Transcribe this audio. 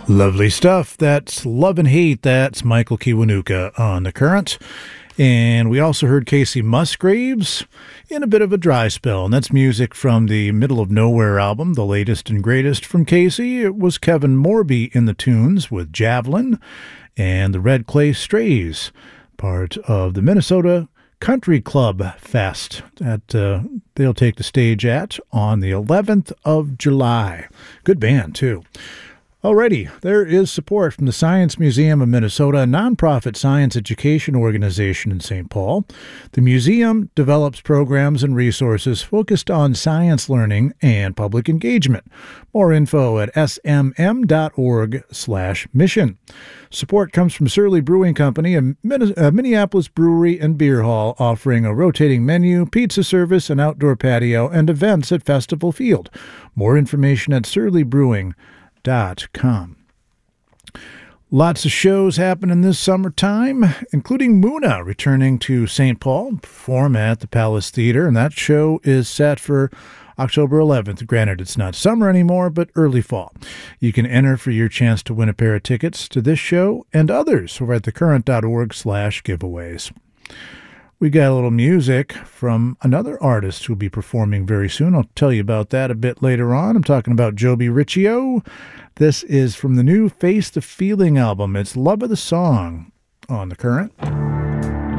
Lovely stuff. That's Love and Hate. That's Michael Kiwanuka on The Current. And we also heard Casey Musgraves in a bit of a dry spell. And that's music from the Middle of Nowhere album, the latest and greatest from Casey. It was Kevin Morby in the tunes with Javelin and the Red Clay Strays, part of the Minnesota Country Club Fest that they'll take the stage at on the 11th of July. Good band, too. Alrighty, there is support from the Science Museum of Minnesota, a nonprofit science education organization in St. Paul. The museum develops programs and resources focused on science learning and public engagement. More info at smm.org/mission. Support comes from Surly Brewing Company, a Minneapolis brewery and beer hall offering a rotating menu, pizza service, an outdoor patio, and events at Festival Field. More information at surlybrewing.com. Lots of shows happening this summertime, including Muna returning to St. Paul to perform at the Palace Theater, and that show is set for October 11th. Granted, it's not summer anymore, but early fall. You can enter for your chance to win a pair of tickets to this show and others over at thecurrent.org/giveaways. We got a little music from another artist who'll be performing very soon. I'll tell you about that a bit later on. I'm talking about Joby Riccio. This is from the new Face the Feeling album. It's Love of the Song on The Current.